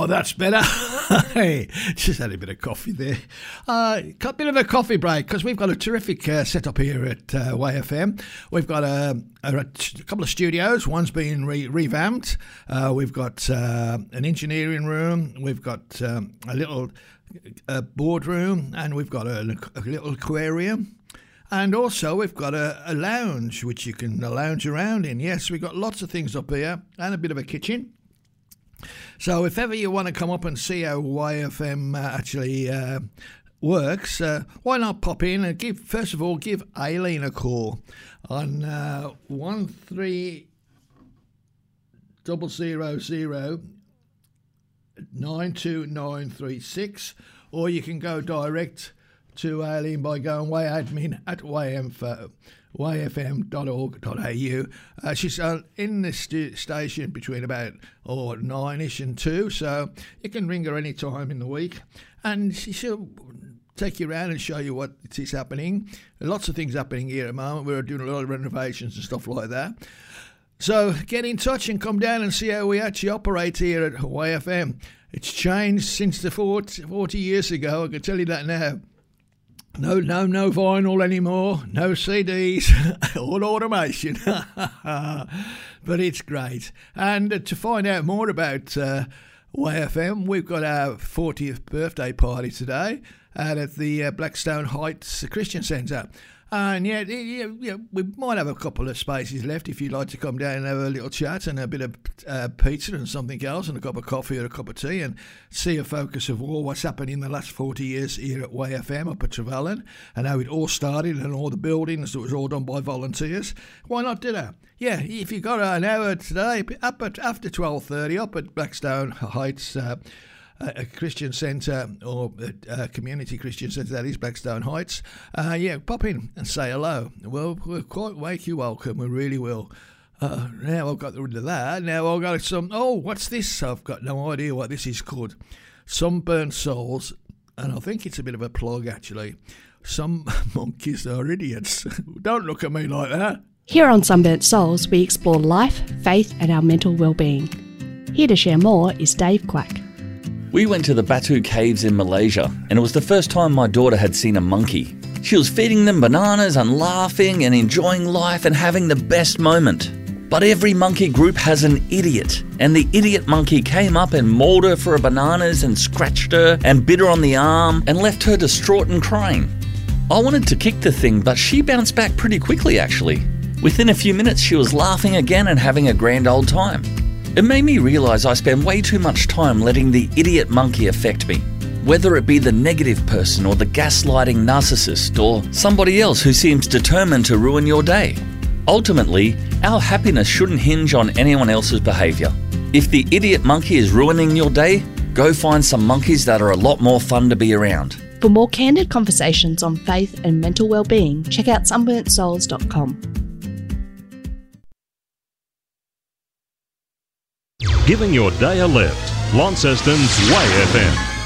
that's better. Hey, just had a bit of coffee there. Got a bit of a coffee break because we've got a terrific setup here at YFM. We've got a couple of studios. One's been revamped. We've got an engineering room. We've got a little boardroom, and we've got a little aquarium. And also we've got a lounge which you can lounge around in. Yes, we've got lots of things up here and a bit of a kitchen. So if ever you want to come up and see how YFM actually works, why not pop in and give Aileen a call on 1300 92936, or you can go direct to Aileen by going yfm.org.au. She's in the station between about 9ish and 2, so you can ring her any time in the week, and she'll take you around and show you what is happening. Lots of things happening here at the moment. We're doing a lot of renovations and stuff like that. So get in touch and come down and see how we actually operate here at YFM. It's changed since the 40 years ago, I can tell you that now. No vinyl anymore, no CDs, all automation. But it's great. And to find out more about YFM, we've got our 40th birthday party today out at the Blackstone Heights Christian Centre. And we might have a couple of spaces left if you'd like to come down and have a little chat and a bit of pizza and something else and a cup of coffee or a cup of tea and see a focus of what's happened in the last 40 years here at YFM up at Trevellyn and how it all started and all the buildings that was all done by volunteers. Why not do that? Yeah, if you've got an hour today, after 12:30 up at Blackstone Heights a Christian centre or a community Christian centre, that is Blackstone Heights. Pop in and say hello. We'll quite make you welcome. We really will. Now I've got rid of that. Now I've got some. Oh, what's this? I've got no idea what this is called. Sunburnt Souls, and I think it's a bit of a plug actually. Some monkeys are idiots. Don't look at me like that. Here on Sunburnt Souls, we explore life, faith, and our mental well-being. Here to share more is Dave Quack. We went to the Batu Caves in Malaysia, and it was the first time my daughter had seen a monkey. She was feeding them bananas and laughing and enjoying life and having the best moment. But every monkey group has an idiot, and the idiot monkey came up and mauled her for her bananas and scratched her and bit her on the arm and left her distraught and crying. I wanted to kick the thing, but she bounced back pretty quickly actually. Within a few minutes she was laughing again and having a grand old time. It made me realise I spend way too much time letting the idiot monkey affect me. Whether it be the negative person or the gaslighting narcissist or somebody else who seems determined to ruin your day. Ultimately, our happiness shouldn't hinge on anyone else's behaviour. If the idiot monkey is ruining your day, go find some monkeys that are a lot more fun to be around. For more candid conversations on faith and mental well-being, check out sunburntsouls.com. Giving your day a lift. Launceston's YFM.